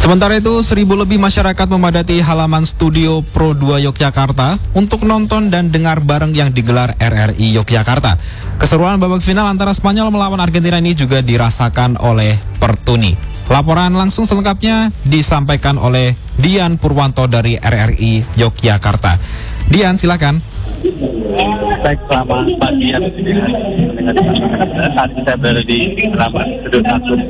Sementara itu, 1.000 lebih masyarakat memadati halaman studio Pro 2 Yogyakarta untuk nonton dan dengar bareng yang digelar RRI Yogyakarta. Keseruan babak final antara Spanyol melawan Argentina ini juga dirasakan oleh Pertuni. Laporan langsung selengkapnya disampaikan oleh Dian Purwanto dari RRI Yogyakarta. Dian, silakan. Baik, selamat pagi. Saat ini saya berada di halaman studio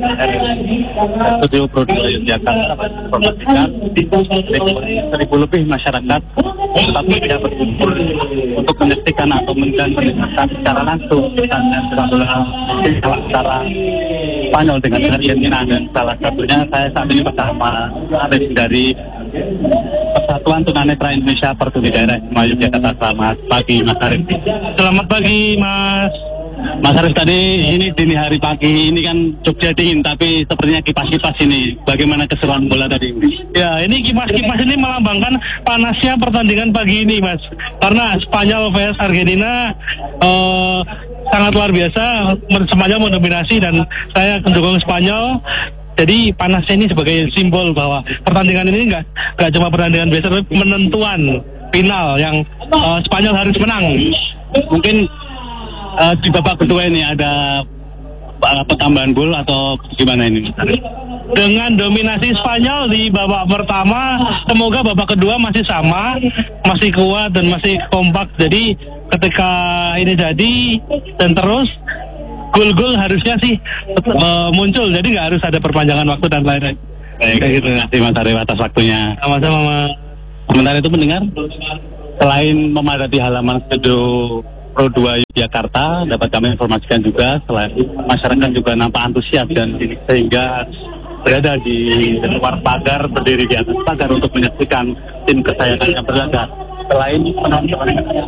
1 studio Pro 2 Yogyakarta. Informasikan 1.000 lebih masyarakat tetap tidak berkumpul untuk menyaksikan atau mendengarkan secara langsung pertandingan sepak bola antara Spanyol dengan Argentina, dan salah satunya saya saat ini bersama dari Persatuan Tunanetra Indonesia Pertuni Daerah Istimewa Yogyakarta. Selamat pagi, Mas Arif. Selamat pagi, Mas. Mas Arif, tadi ini dini hari pagi ini kan Jogja dingin, tapi sepertinya kipas-kipas ini. Bagaimana keseruan bola tadi ini? Ya, ini kipas-kipas ini melambangkan panasnya pertandingan pagi ini, Mas. Karena Spanyol vs Argentina sangat luar biasa. Spanyol mendominasi dan saya mendukung Spanyol. Jadi panasnya ini sebagai simbol bahwa pertandingan ini nggak cuma pertandingan biasa, tapi penentuan final yang Spanyol harus menang. Mungkin di babak kedua ini ada tambahan gol atau gimana ini? Dengan dominasi Spanyol di babak pertama, semoga babak kedua masih sama, masih kuat dan masih kompak. Jadi ketika ini jadi dan terus gol-gol harusnya sih muncul, jadi nggak harus ada perpanjangan waktu dan lain-lain. Baik, terima kasih Mas Arif atas waktunya. Sama-sama, Mas. Sementara itu mendengar, selain memadati halaman studio Pro 2 Yogyakarta, dapat kami informasikan juga selain masyarakat juga nampak antusias dan sehingga berada di luar pagar, berdiri di atas pagar untuk menyaksikan tim kesayangannya berlaga. Selain penonton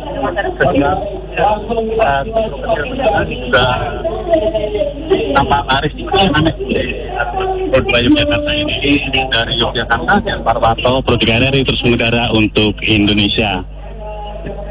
juga nampak Aris aneh Pro 2 Yogyakarta ini dari Yogyakarta, Dian Purwanto, Pro 3 RRI terus mengudara untuk Indonesia.